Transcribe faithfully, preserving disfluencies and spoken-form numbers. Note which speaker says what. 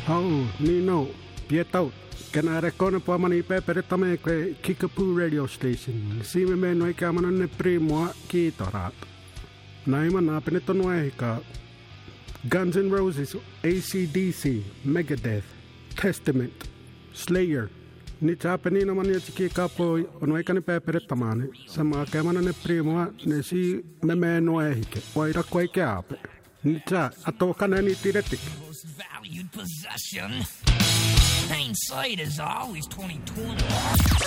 Speaker 1: Oh, Nino, Pietau. Kena rekone po mani pepere tame kwe Kickapoo radio station. Si me me noi ka manane primo ki torat. Naima na peneto noe ka Guns N' Roses, A C D C, Megadeth, Testament, Slayer. Ni chapeni na mani chiki kapo onoi ka ne pepere tamane. Sama ka manane primo ne si me me noe hike. Waira koi ke ape. Ni cha atoka na ni tiretik.
Speaker 2: Valued possession. Hindsight is always twenty twenty.